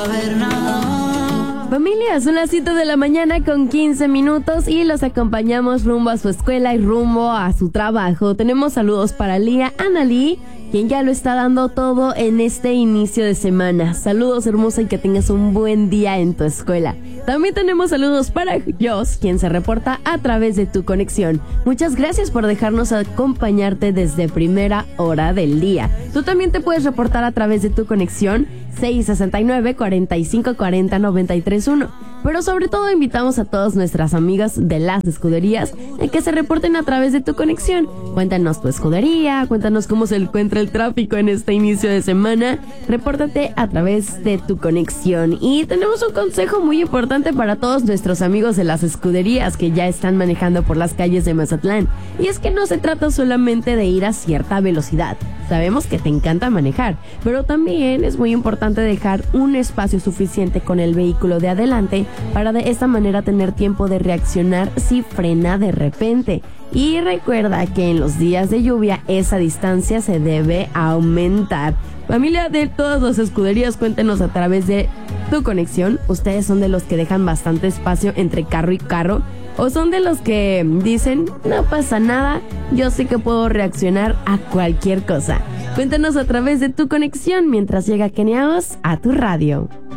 Familia, son las 7 de la mañana con 15 minutos y los acompañamos rumbo a su escuela y rumbo a su trabajo. Tenemos saludos para Lía Analí, quien ya lo está dando todo en este inicio de semana. Saludos, hermosa, y que tengas un buen día en tu escuela. También tenemos saludos para Jos, quien se reporta a través de Tu Conexión. Muchas gracias por dejarnos acompañarte desde primera hora del día. Tú también te puedes reportar a través de Tu Conexión 669-4540-931. Pero sobre todo invitamos a todas nuestras amigas de las escuderías a que se reporten a través de Tu Conexión. Cuéntanos tu escudería, cuéntanos cómo se encuentra el tráfico en este inicio de semana. Repórtate a través de Tu Conexión. Y tenemos un consejo muy importante para todos nuestros amigos de las escuderías que ya están manejando por las calles de Mazatlán. Y es que no se trata solamente de ir a cierta velocidad. Sabemos que te encanta manejar, pero también es muy importante dejar un espacio suficiente con el vehículo de adelante para de esta manera tener tiempo de reaccionar si frena de repente. Y recuerda que en los días de lluvia esa distancia se debe aumentar. Familia de todas las escuderías, cuéntenos a través de Tu Conexión. ¿Ustedes son de los que dejan bastante espacio entre carro y carro? ¿O son de los que dicen, no pasa nada, yo sé que puedo reaccionar a cualquier cosa? Cuéntanos a través de Tu Conexión mientras llega Kenia Os a tu radio.